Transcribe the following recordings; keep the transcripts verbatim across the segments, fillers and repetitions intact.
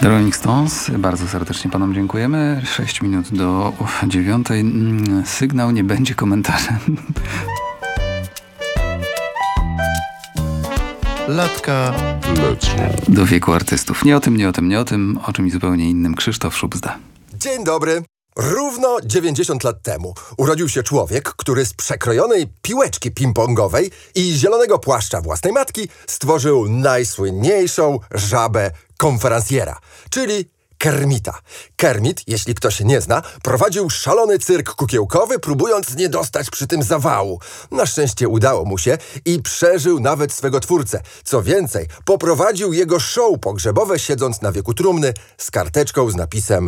Rolling Stones, bardzo serdecznie panom dziękujemy. Sześć minut do dziewiątej. Sygnał nie będzie komentarzem. Latka lecą. Do wieku artystów. Nie o tym, nie o tym, nie o tym, o czymś zupełnie innym. Krzysztof Szubzda. Dzień dobry. Równo dziewięćdziesiąt lat temu urodził się człowiek, który z przekrojonej piłeczki ping-pongowej i zielonego płaszcza własnej matki stworzył najsłynniejszą żabę konferencjera, czyli Kermita. Kermit, jeśli ktoś nie zna, prowadził szalony cyrk kukiełkowy, próbując nie dostać przy tym zawału. Na szczęście udało mu się i przeżył nawet swego twórcę. Co więcej, poprowadził jego show pogrzebowe, siedząc na wieku trumny z karteczką z napisem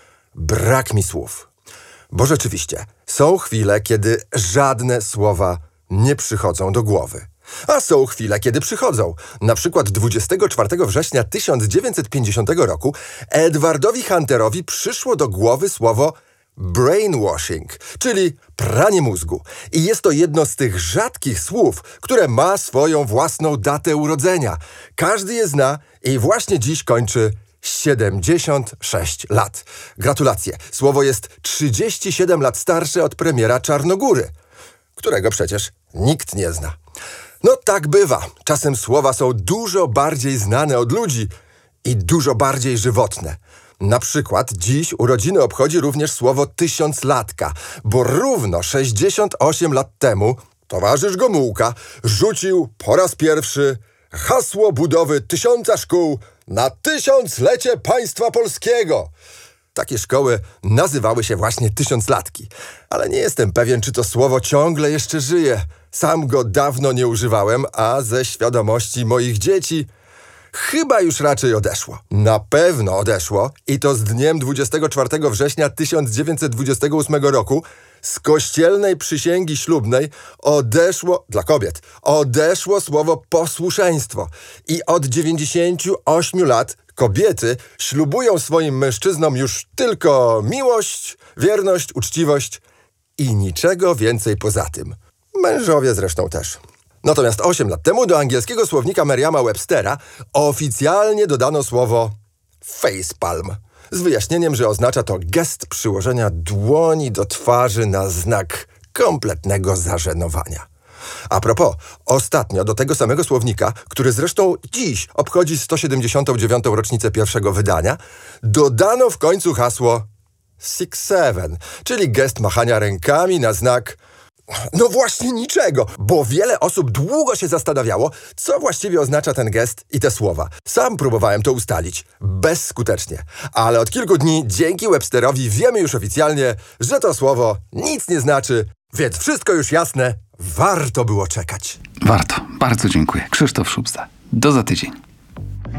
„Brak mi słów”. Bo rzeczywiście, są chwile, kiedy żadne słowa nie przychodzą do głowy. A są chwile, kiedy przychodzą. Na przykład dwudziestego czwartego września tysiąc dziewięćset pięćdziesiątego roku Edwardowi Hunterowi przyszło do głowy słowo brainwashing, czyli pranie mózgu. I jest to jedno z tych rzadkich słów, które ma swoją własną datę urodzenia. Każdy je zna i właśnie dziś kończy siedemdziesiąt sześć lat. Gratulacje. Słowo jest trzydzieści siedem lat starsze od premiera Czarnogóry, którego przecież nikt nie zna. No tak bywa. Czasem słowa są dużo bardziej znane od ludzi i dużo bardziej żywotne. Na przykład dziś urodziny obchodzi również słowo tysiąclatka, bo równo sześćdziesiąt osiem lat temu towarzysz Gomułka rzucił po raz pierwszy hasło budowy tysiąca szkół na tysiąclecie państwa polskiego. Takie szkoły nazywały się właśnie tysiąclatki. Ale nie jestem pewien, czy to słowo ciągle jeszcze żyje. Sam go dawno nie używałem, a ze świadomości moich dzieci chyba już raczej odeszło. Na pewno odeszło i to z dniem dwudziestego czwartego września tysiąc dziewięćset dwudziestego ósmego roku z kościelnej przysięgi ślubnej odeszło, dla kobiet, odeszło słowo posłuszeństwo. I od dziewięćdziesięciu ośmiu lat kobiety ślubują swoim mężczyznom już tylko miłość, wierność, uczciwość i niczego więcej poza tym. Mężowie zresztą też. Natomiast osiem lat temu do angielskiego słownika Merriama Webstera oficjalnie dodano słowo facepalm, z wyjaśnieniem, że oznacza to gest przyłożenia dłoni do twarzy na znak kompletnego zażenowania. A propos, ostatnio do tego samego słownika, który zresztą dziś obchodzi sto siedemdziesiątą dziewiątą rocznicę pierwszego wydania, dodano w końcu hasło six seven, czyli gest machania rękami na znak no właśnie niczego, bo wiele osób długo się zastanawiało, co właściwie oznacza ten gest i te słowa. Sam próbowałem to ustalić, bezskutecznie. Ale od kilku dni, dzięki Websterowi, wiemy już oficjalnie, że to słowo nic nie znaczy, więc wszystko już jasne, warto było czekać. Warto. Bardzo dziękuję. Krzysztof Szubzda. Do za tydzień.